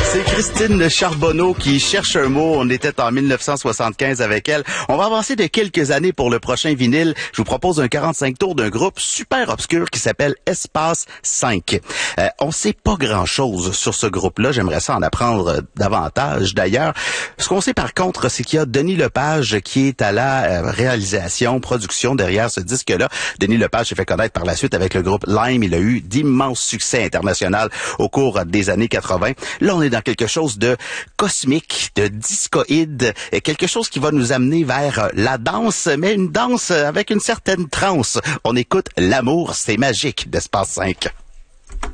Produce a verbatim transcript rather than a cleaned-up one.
C'est Christine Charbonneau qui cherche un mot. On était en mille neuf cent soixante-quinze avec elle. On va avancer de quelques années pour le prochain vinyle. Je vous propose un quarante-cinq tours d'un groupe super obscur qui s'appelle Espace cinq. Euh, on sait pas grand-chose sur ce groupe-là. J'aimerais ça en apprendre davantage d'ailleurs. Ce qu'on sait par contre, c'est qu'il y a Denis Lepage qui est à la euh, réalisation, production derrière ce disque-là. Denis Lepage s'est fait connaître par la suite avec le groupe Lime. Il a eu d'immenses succès internationaux au cours des années quatre-vingt. Là, on est dans quelque chose de cosmique, de discoïde, et quelque chose qui va nous amener vers la danse, mais une danse avec une certaine transe. On écoute L'amour, c'est magique d'Espace cinq.